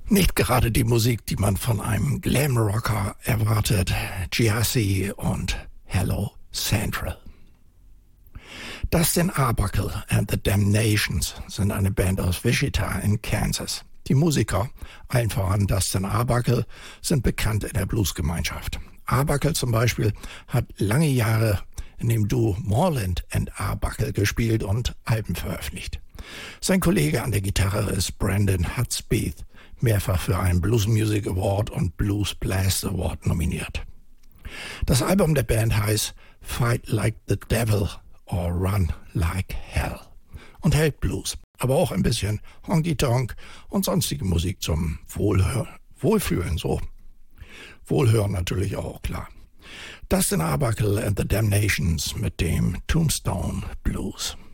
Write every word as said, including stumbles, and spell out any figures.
Nicht gerade die Musik, die man von einem Glamrocker erwartet. Giassi und Hello Central. Dustin Arbuckle and the Damnations sind eine Band aus Wichita in Kansas. Die Musiker, allen voran Dustin Arbuckle, sind bekannt in der Bluesgemeinschaft. Arbuckle zum Beispiel hat lange Jahre in dem Duo Moreland and Arbuckle gespielt und Alben veröffentlicht. Sein Kollege an der Gitarre ist Brandon Hudspeth, mehrfach für einen Blues Music Award und Blues Blast Award nominiert. Das Album der Band heißt Fight Like the Devil or Run Like Hell und hält Blues, aber auch ein bisschen Honky-Tonk und sonstige Musik zum Wohlhör- Wohlfühlen, so. Wohlhören natürlich auch, klar. Dustin Arbuckle and the Damnations mit dem Tombstone Blues.